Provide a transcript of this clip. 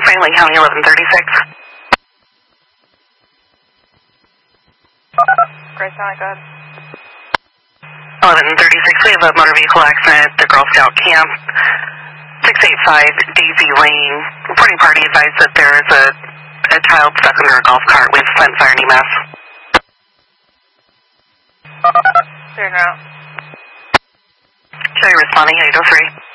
Franklin County 1136. Grace County, go ahead. 1136, we have a motor vehicle accident at the Girl Scout camp. 685 Daisy Lane. Reporting party advised that there is a child stuck under a golf cart. We have sent fire and EMS. Clear now. Show you responding 803.